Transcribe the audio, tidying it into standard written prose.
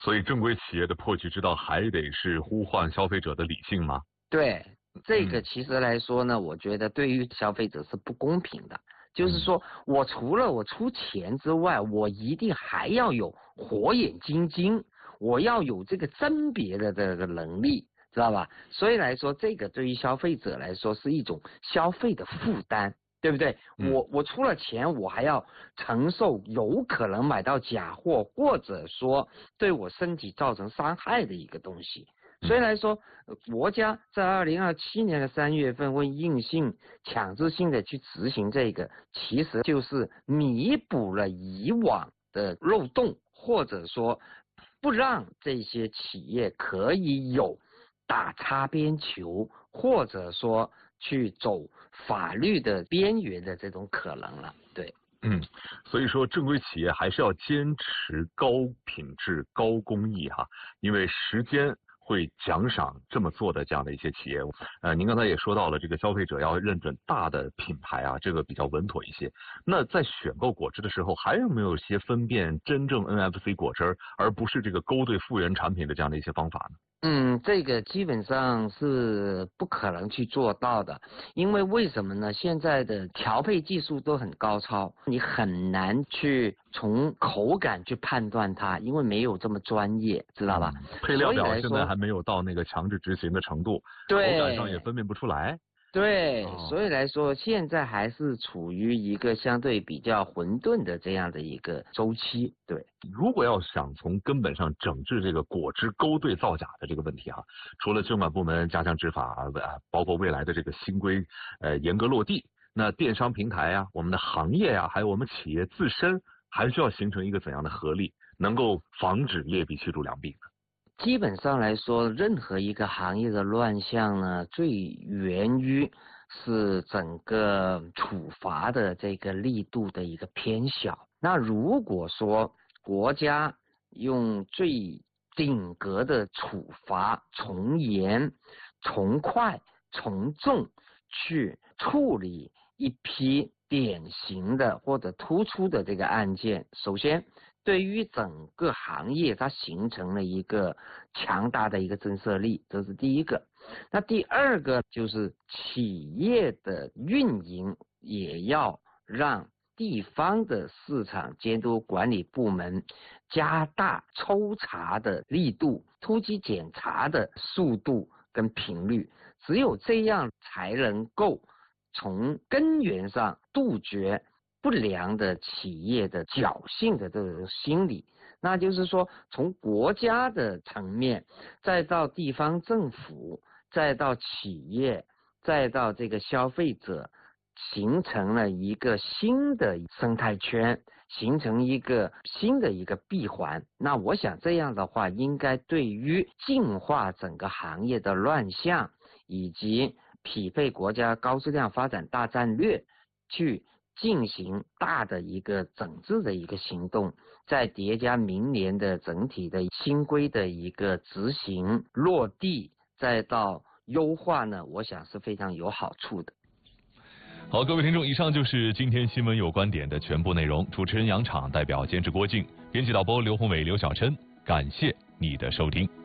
所以正规企业的破局之道还得是呼唤消费者的理性吗？ 对，这个其实来说呢，我觉得对于消费者是不公平的。就是说我除了我出钱之外，我一定还要有火眼金睛，我要有这个甄别的这个能力，知道吧？所以来说，这个对于消费者来说是一种消费的负担。对不对？我出了钱，我还要承受有可能买到假货，或者说对我身体造成伤害的一个东西。所以来说，国家在2027年的3月份会硬性强制性的去执行这个，其实就是弥补了以往的漏洞，或者说不让这些企业可以有打擦边球，或者说去走法律的边缘的这种可能了。对。 所以说正规企业还是要坚持高品质、高工艺哈，因为时间会奖赏这么做的这样的一些企业。您刚才也说到了，这个消费者要认准大的品牌啊，这个比较稳妥一些。那在选购果汁的时候，还有没有一些分辨真正 NFC 果汁而不是这个勾兑复原产品的这样的一些方法呢？ 这个基本上是不可能去做到的，因为为什么呢？现在的调配技术都很高超，你很难去从口感去判断它，因为没有这么专业，知道吧？ 配料表现在还没有到那个强制执行的程度， 对， 口感上也分辨不出来。 对，所以来说，现在还是处于一个相对比较混沌的这样的一个周期。对， 如果要想从根本上整治这个果汁勾兑造假的这个问题哈，除了监管部门加强执法，包括未来的这个新规严格落地，那电商平台啊，我们的行业啊，还有我们企业自身，还需要形成一个怎样的合力，能够防止劣币驱逐良币呢？ 基本上来说，任何一个行业的乱象呢，最源于是整个处罚的这个力度的一个偏小。那如果说国家用最顶格的处罚，从严、从快、从重去处理一批典型的或者突出的这个案件，首先对于整个行业它形成了一个强大的一个震慑力，这是第一个。那第二个就是企业的运营也要让地方的市场监督管理部门加大抽查的力度，突击检查的速度跟频率，只有这样才能够从根源上杜绝不良的企业的侥幸的这种心理。那就是说，从国家的层面，再到地方政府，再到企业，再到这个消费者，形成了一个新的生态圈，形成一个新的一个闭环。那我想这样的话，应该对于净化整个行业的乱象，以及匹配国家高质量发展大战略去进行大的一个整治的一个行动，再叠加明年的整体的新规的一个执行落地，再到优化呢，我想是非常有好处的。 好，各位听众，以上就是今天新闻有观点的全部内容。主持人杨昶，代表监制郭靖，编辑导播刘宏伟、刘小琛，感谢你的收听。